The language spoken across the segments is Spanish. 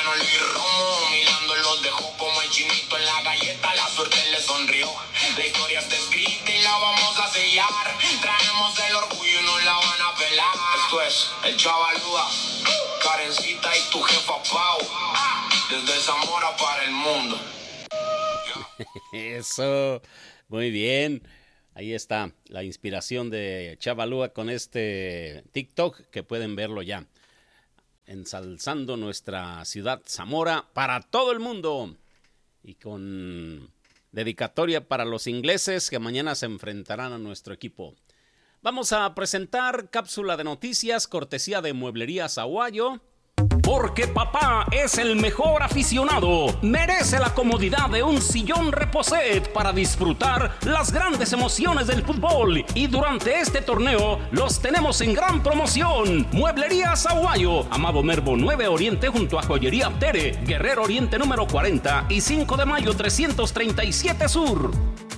Manolo y Romo, Milando los dejó como el chinito en la galleta, la suerte le sonrió. La historia está escrita y la vamos a sellar. Traemos el orgullo y no la van a pelar. Esto es el Chavalúa, Karencita y tu jefa Pau, desde Zamora para el mundo. Eso, muy bien. Ahí está la inspiración de Chavalúa con este TikTok que pueden verlo ya. Ensalzando nuestra ciudad Zamora para todo el mundo. Y con dedicatoria para los ingleses que mañana se enfrentarán a nuestro equipo. Vamos a presentar cápsula de noticias cortesía de Mueblerías Aguayo. Porque papá es el mejor aficionado, merece la comodidad de un sillón Reposet para disfrutar las grandes emociones del fútbol. Y durante este torneo los tenemos en gran promoción. Mueblerías Aguayo, Amado Nervo 9 Oriente junto a Joyería Aptere, Guerrero Oriente número 40 y 5 de mayo 337 Sur.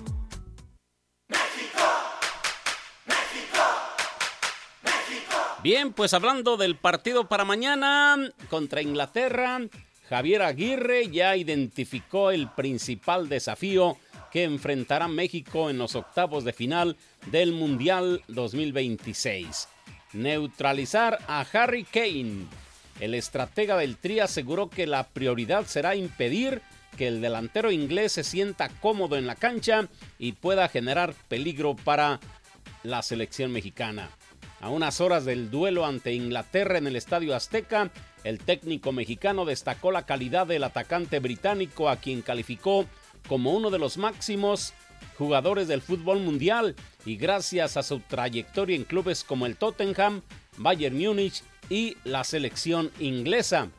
Bien, pues hablando del partido para mañana contra Inglaterra, Javier Aguirre ya identificó el principal desafío que enfrentará México en los octavos de final del Mundial 2026. Neutralizar a Harry Kane. El estratega del Tri aseguró que la prioridad será impedir que el delantero inglés se sienta cómodo en la cancha y pueda generar peligro para la selección mexicana. A unas horas del duelo ante Inglaterra en el Estadio Azteca, el técnico mexicano destacó la calidad del atacante británico, a quien calificó como uno de los máximos jugadores del fútbol mundial y gracias a su trayectoria en clubes como el Tottenham, Bayern Múnich y la selección inglesa.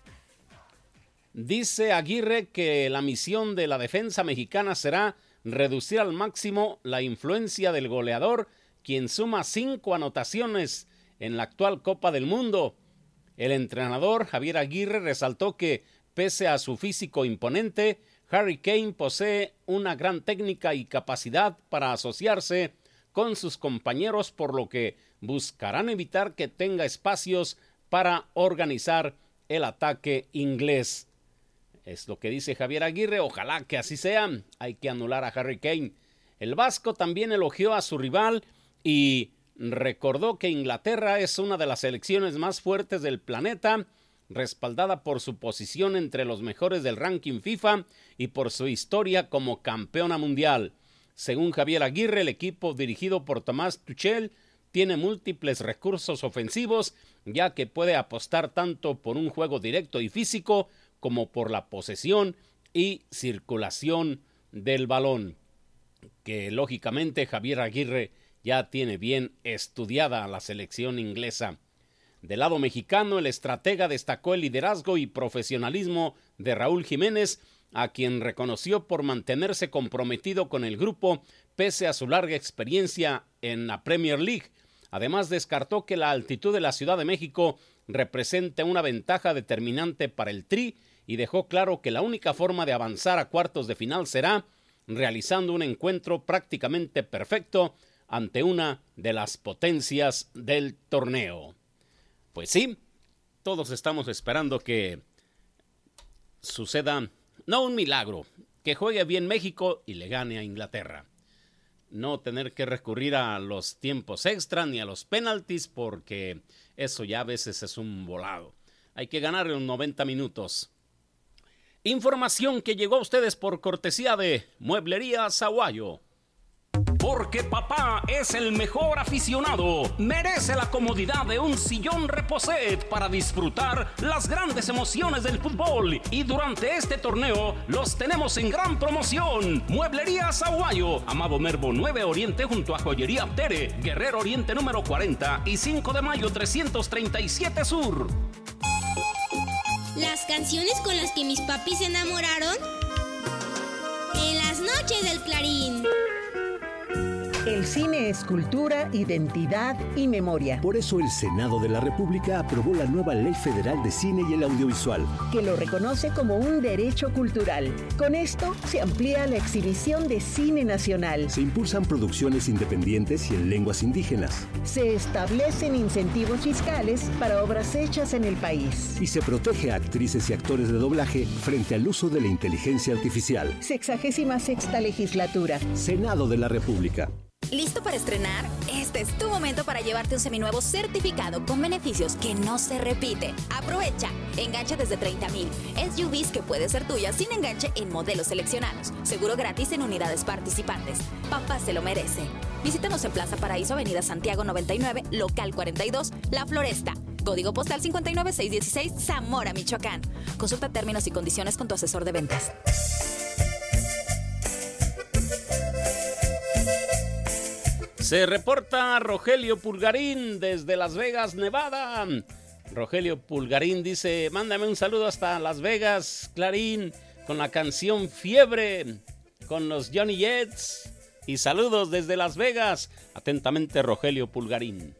Dice Aguirre que la misión de la defensa mexicana será reducir al máximo la influencia del goleador, quien suma 5 anotaciones en la actual Copa del Mundo. El entrenador Javier Aguirre resaltó que, pese a su físico imponente, Harry Kane posee una gran técnica y capacidad para asociarse con sus compañeros, por lo que buscarán evitar que tenga espacios para organizar el ataque inglés. Es lo que dice Javier Aguirre, ojalá que así sea. Hay que anular a Harry Kane. El vasco también elogió a su rival y recordó que Inglaterra es una de las selecciones más fuertes del planeta, respaldada por su posición entre los mejores del ranking FIFA y por su historia como campeona mundial. Según Javier Aguirre, el equipo dirigido por Tomás Tuchel tiene múltiples recursos ofensivos, ya que puede apostar tanto por un juego directo y físico como por la posesión y circulación del balón, que lógicamente Javier Aguirre ya tiene bien estudiada a la selección inglesa. Del lado mexicano, el estratega destacó el liderazgo y profesionalismo de Raúl Jiménez, a quien reconoció por mantenerse comprometido con el grupo pese a su larga experiencia en la Premier League. Además, descartó que la altitud de la Ciudad de México represente una ventaja determinante para el Tri y dejó claro que la única forma de avanzar a cuartos de final será realizando un encuentro prácticamente perfecto ante una de las potencias del torneo. Pues sí, todos estamos esperando que suceda, no un milagro, que juegue bien México y le gane a Inglaterra. No tener que recurrir a los tiempos extra ni a los penaltis, porque eso ya a veces es un volado. Hay que ganar en 90 minutos. Información que llegó a ustedes por cortesía de Mueblerías Aguayo. Porque papá es el mejor aficionado, merece la comodidad de un sillón Reposet para disfrutar las grandes emociones del fútbol. Y durante este torneo los tenemos en gran promoción. Mueblerías Aguayo, Amado Nervo 9 Oriente junto a Joyería Aptere, Guerrero Oriente número 40 y 5 de mayo 337 Sur. Las canciones con las que mis papis se enamoraron en las noches del Clarín. El El cine es cultura, identidad y memoria. Por eso el Senado de la República aprobó la nueva Ley Federal de Cine y el Audiovisual, que lo reconoce como un derecho cultural. Con esto se amplía la exhibición de cine nacional. Se impulsan producciones independientes y en lenguas indígenas. Se establecen incentivos fiscales para obras hechas en el país. Y se protege a actrices y actores de doblaje frente al uso de la inteligencia artificial. 66ª legislatura. Senado de la República. ¿Listo para estrenar? Este es tu momento para llevarte un seminuevo certificado con beneficios que no se repite. Aprovecha. Enganche desde 30,000. SUVs que puede ser tuya sin enganche en modelos seleccionados. Seguro gratis en unidades participantes. Papá se lo merece. Visítanos en Plaza Paraíso, Avenida Santiago 99, local 42, La Floresta. Código postal 59616, Zamora, Michoacán. Consulta términos y condiciones con tu asesor de ventas. Se reporta Rogelio Pulgarín desde Las Vegas, Nevada. Rogelio Pulgarín dice: mándame un saludo hasta Las Vegas, Clarín, con la canción Fiebre, con los Johnny Jets. Y saludos desde Las Vegas. Atentamente, Rogelio Pulgarín.